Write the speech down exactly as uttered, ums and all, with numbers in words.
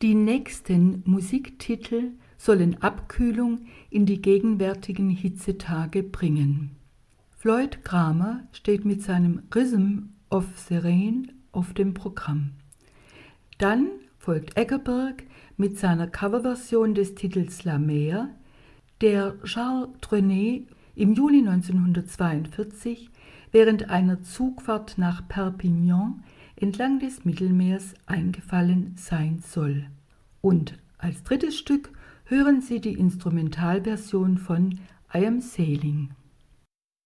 Die nächsten Musiktitel sollen Abkühlung in die gegenwärtigen Hitzetage bringen. Floyd Cramer steht mit seinem Rhythm of the Rain auf dem Programm. Dann folgt Eggerberg mit seiner Coverversion des Titels La Mer, der Charles Trenet im Juli neunzehnhundertzweiundvierzig während einer Zugfahrt nach Perpignan entlang des Mittelmeers eingefallen sein soll. Und als drittes Stück hören Sie die Instrumentalversion von I Am Sailing.